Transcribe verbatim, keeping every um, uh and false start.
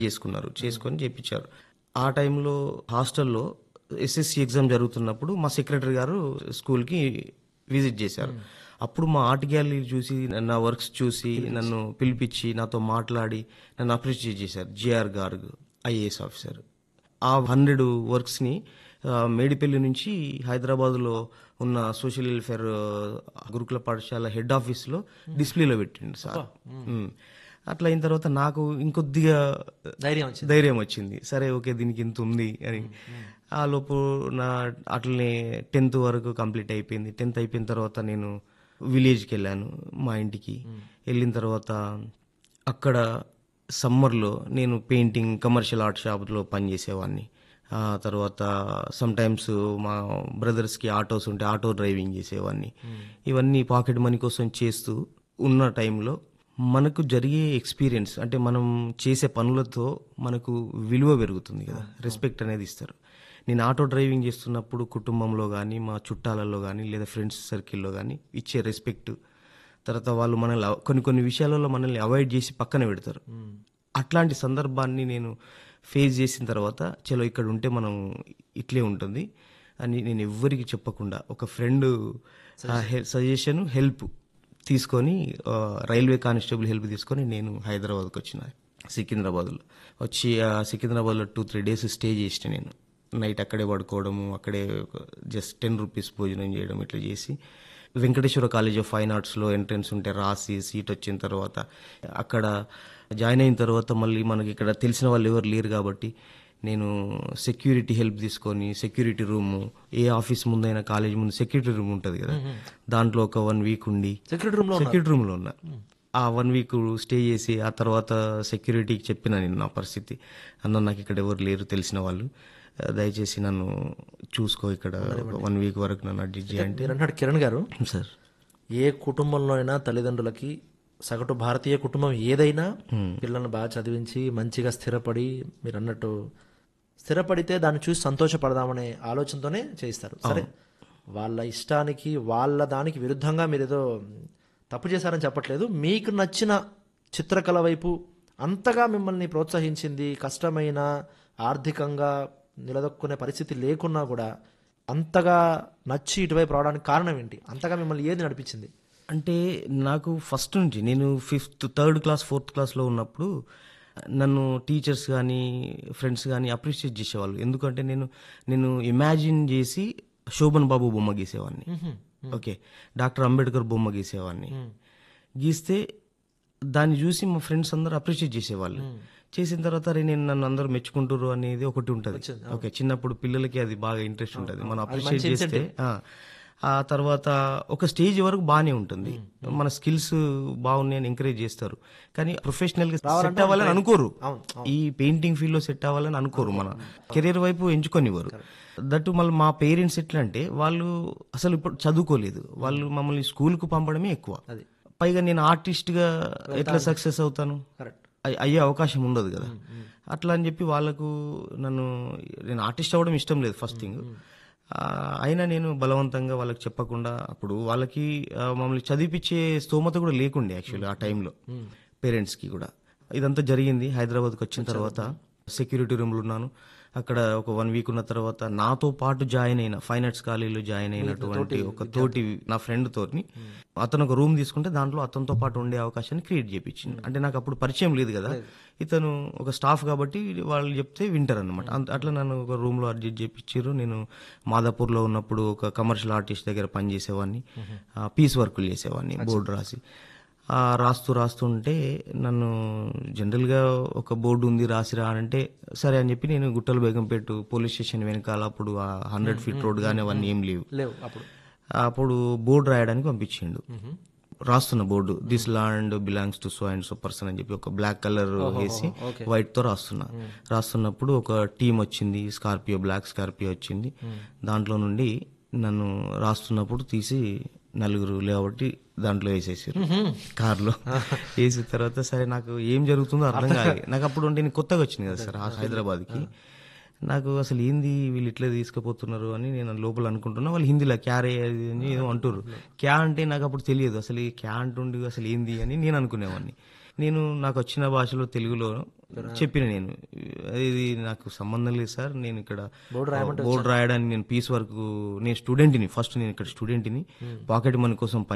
చేసుకున్నారు, చేసుకొని చేపించారు. ఆ టైంలో హాస్టల్లో ఎస్ఎస్సి ఎగ్జామ్ జరుగుతున్నప్పుడు మా సెక్రటరీ గారు స్కూల్కి విజిట్ చేశారు. అప్పుడు మా ఆర్ట్ గ్యాలరీ చూసి, నా వర్క్స్ చూసి నన్ను పిలిపించి నాతో మాట్లాడి నన్ను అప్రిషియేట్ చేశారు. జిఆర్ గారు ఐఏఎస్ ఆఫీసర్. ఆ హండ్రెడ్ వర్క్స్ని మేడిపల్లి నుంచి హైదరాబాద్లో ఉన్న సోషల్ వెల్ఫేర్ గురుకుల పాఠశాల హెడ్ ఆఫీస్లో డిస్ప్లేలో పెట్టిండు సార్. అట్లా అయిన తర్వాత నాకు ఇంకొద్దిగా ధైర్యం వచ్చింది ధైర్యం వచ్చింది సరే ఓకే దీనికి ఇంత ఉంది అని. ఆ లోపు నా అట్లనే టెన్త్ వరకు కంప్లీట్ అయిపోయింది. టెన్త్ అయిపోయిన తర్వాత నేను విలేజ్కి వెళ్ళాను మా ఇంటికి. వెళ్ళిన తర్వాత అక్కడ సమ్మర్లో నేను పెయింటింగ్ కమర్షియల్ ఆర్ట్ షాప్లో పనిచేసేవాడిని. ఆ తర్వాత సమ్ టైమ్స్ మా బ్రదర్స్కి ఆటోస్ ఉంటే ఆటో డ్రైవింగ్ చేసేవాడిని. ఇవన్నీ పాకెట్ మనీ కోసం చేస్తూ ఉన్న టైంలో మనకు జరిగే ఎక్స్పీరియన్స్ అంటే మనం చేసే పనులతో మనకు విలువ పెరుగుతుంది కదా, రెస్పెక్ట్ అనేది ఇస్తారు. నేను ఆటో డ్రైవింగ్ చేస్తున్నప్పుడు కుటుంబంలో కానీ మా చుట్టాలలో కానీ లేదా ఫ్రెండ్స్ సర్కిల్లో కానీ ఇచ్చే రెస్పెక్ట్, తర్వాత వాళ్ళు మనల్ని కొన్ని కొన్ని విషయాలలో మనల్ని అవాయిడ్ చేసి పక్కన పెడతారు. అట్లాంటి సందర్భాన్ని నేను ఫేస్ చేసిన తర్వాత చలో ఇక్కడ ఉంటే మనం ఇట్లే ఉంటుంది అని నేను ఎవ్వరికి చెప్పకుండా ఒక ఫ్రెండ్ సజెషన్ హెల్ప్ తీసుకొని రైల్వే కానిస్టేబుల్ హెల్ప్ తీసుకొని నేను హైదరాబాద్కి వచ్చిన. సికింద్రాబాద్లో వచ్చి సికింద్రాబాద్లో టూ త్రీ డేస్ స్టే చేసిన. నేను నైట్ అక్కడే పడుకోవడము, అక్కడే జస్ట్ టెన్ రూపీస్ భోజనం చేయడం ఇట్లా చేసి Venkateswara college of fine ఆర్ట్స్లో entrance ఉంటే రాసి సీట్ వచ్చిన తర్వాత అక్కడ జాయిన్ అయిన తర్వాత మళ్ళీ మనకి ఇక్కడ తెలిసిన వాళ్ళు ఎవరు లేరు కాబట్టి నేను సెక్యూరిటీ హెల్ప్ తీసుకొని సెక్యూరిటీ రూము, ఏ ఆఫీస్ ముందైనా కాలేజ్ ముందు సెక్యూరిటీ రూమ్ ఉంటుంది కదా, దాంట్లో ఒక వన్ వీక్ ఉండి సెక్యూరిటీ రూమ్ సెక్యూరిటీ రూమ్లో ఉన్నా. ఆ వన్ వీక్ స్టే చేసి ఆ తర్వాత సెక్యూరిటీకి చెప్పిన నేను నా పరిస్థితి, అన్న నాకు ఇక్కడ ఎవరు లేరు తెలిసిన వాళ్ళు, దయచేసి నన్ను చూసుకో, ఇక్కడ వన్ వీక్ వరకు నన్ను అడ్జస్ట్ చేయండి అన్నాడు. కిరణ్ గారు సార్, ఏ కుటుంబంలో అయినా తల్లిదండ్రులకి సగటు భారతీయ కుటుంబం ఏదైనా పిల్లల్ని బాగా చదివించి మంచిగా స్థిరపడి, మీరు అన్నట్టు స్థిరపడితే దాన్ని చూసి సంతోషపడదామనే ఆలోచనతోనే చేయిస్తారు. సరే, వాళ్ళ ఇష్టానికి వాళ్ళ దానికి విరుద్ధంగా మీరు ఏదో తప్పు చేశారని చెప్పట్లేదు. మీకు నచ్చిన చిత్రకళ వైపు అంతగా మిమ్మల్ని ప్రోత్సహించింది, కష్టమైన ఆర్థికంగా నిలదొక్కునే పరిస్థితి లేకున్నా కూడా అంతగా నచ్చి ఇటువైపు రావడానికి కారణం ఏంటి? అంతగా మిమ్మల్ని ఏది నడిపించింది? అంటే నాకు ఫస్ట్ నుంచి నేను ఫిఫ్త్ థర్డ్ క్లాస్ ఫోర్త్ క్లాస్లో ఉన్నప్పుడు నన్ను టీచర్స్ కానీ ఫ్రెండ్స్ కానీ అప్రిషియేట్ చేసేవాళ్ళు. ఎందుకంటే నేను నేను ఇమాజిన్ చేసి శోభన్ బాబు బొమ్మ గీసేవాడిని, ఓకే, డాక్టర్ అంబేద్కర్ బొమ్మ గీసేవాడిని. గీస్తే దాన్ని చూసి మా ఫ్రెండ్స్ అందరూ అప్రిషియేట్ చేసేవాళ్ళు. చేసిన తర్వాత అరే నేను నన్ను అందరూ మెచ్చుకుంటారు అనేది ఒకటి ఉంటుంది. ఓకే, చిన్నప్పుడు పిల్లలకి అది బాగా ఇంట్రెస్ట్ ఉంటుంది, మనం అప్రిషియేట్ చేస్తే. ఆ తర్వాత ఒక స్టేజ్ వరకు బాగానే ఉంటుంది, మన స్కిల్స్ బాగున్నాయని ఎంకరేజ్ చేస్తారు. కానీ ప్రొఫెషనల్ గా సెట్ అవ్వాలని అనుకోరు, ఈ పెయింటింగ్ ఫీల్డ్ లో సెట్ అవ్వాలని అనుకోరు, మన కెరీర్ వైపు ఎంచుకొనివ్వరు. దట్టు మళ్ళీ మా పేరెంట్స్ ఎట్లా అంటే వాళ్ళు అసలు ఇప్పుడు చదువుకోలేదు, వాళ్ళు మమ్మల్ని స్కూల్ కు పంపడమే ఎక్కువ. పైగా నేను ఆర్టిస్ట్ గా ఎట్లా సక్సెస్ అవుతాను, అయ్యే అవకాశం ఉండదు కదా. అట్లా అని చెప్పి వాళ్ళకు నన్ను నేను ఆర్టిస్ట్ అవ్వడం ఇష్టం లేదు ఫస్ట్ థింగ్. అయినా నేను బలవంతంగా వాళ్ళకి చెప్పకుండా, అప్పుడు వాళ్ళకి మమ్మల్ని చదివిపించే స్తోమత కూడా లేకుండే యాక్చువల్లీ ఆ టైంలో పేరెంట్స్కి కూడా. ఇదంతా జరిగింది. హైదరాబాద్కి వచ్చిన తర్వాత సెక్యూరిటీ రూమ్లో ఉన్నాను. అక్కడ ఒక వన్ వీక్ ఉన్న తర్వాత నాతో పాటు జాయిన్ అయిన ఫైన్ ఆర్ట్స్ కాలేజీలో జాయిన్ అయినటువంటి ఒక తోటి నా ఫ్రెండ్ తోటి అతను ఒక రూమ్ తీసుకుంటే దాంట్లో అతనితో పాటు ఉండే అవకాశాన్ని క్రియేట్ చేయించింది. అంటే నాకు అప్పుడు పరిచయం లేదు కదా, ఇతను ఒక స్టాఫ్ కాబట్టి వాళ్ళు చెప్తే వింటారు అనమాట. అట్లా నన్ను ఒక రూమ్లో అడ్జస్ట్ చేయించారు. నేను మాదాపూర్లో ఉన్నప్పుడు ఒక కమర్షియల్ ఆర్టిస్ట్ దగ్గర పనిచేసేవాడిని, పీస్ వర్కులు చేసేవాడిని, బోర్డు రాసి రాస్తూ రాస్తుంటే నన్ను జనరల్గా ఒక బోర్డు ఉంది రాసిరా అంటే సరే అని చెప్పి నేను గుట్టల బేగంపేట పోలీస్ స్టేషన్ వెనకాల అప్పుడు ఆ హండ్రెడ్ ఫీట్ రోడ్ కానీ అవన్నీ ఏం లేవు, అప్పుడు బోర్డు రాయడానికి పంపించిండు. రాస్తున్న board this land belongs to so and so person అని చెప్పి ఒక బ్లాక్ కలర్ వేసి వైట్ తో రాస్తున్నా. రాస్తున్నప్పుడు ఒక టీం వచ్చింది, స్కార్పియో బ్లాక్ స్కార్పియో వచ్చింది. దాంట్లో నుండి నన్ను రాస్తున్నప్పుడు తీసి నలుగురు లేవట్టి దాంట్లో వేసేసారు కార్లో. వేసిన తర్వాత సరే నాకు ఏం జరుగుతుందో అర్థం కాదు. నాకు అప్పుడు అంటే నేను కొత్తగా వచ్చింది కదా సార్ హైదరాబాద్కి, నాకు అసలు ఏంది వీళ్ళు ఇట్లా తీసుకుపోతున్నారు అని నేను లోపల అనుకుంటున్నా. వాళ్ళు హిందీలో క్యారే అని ఏదో అంటారు. క్యా అంటే నాకు అప్పుడు తెలియదు, అసలు క్యా అంటుండి అసలు ఏంది అని నేను అనుకునేవాడిని. నేను నాకు వచ్చిన భాషలో తెలుగులో చెప్పిన నేను ఇది నాకు సంబంధం లేదు సార్, నేను ఇక్కడ బోర్డు రాయడానికి నేను పీస్ వరకు నేను స్టూడెంట్ని, ఫస్ట్ నేను ఇక్కడ స్టూడెంట్ని, పాకెట్ మనీ కోసం